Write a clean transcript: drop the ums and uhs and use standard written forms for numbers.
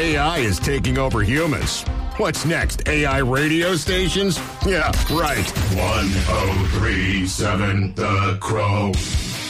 AI is taking over humans. What's next, AI radio stations? Yeah, right. 1037 The Crow.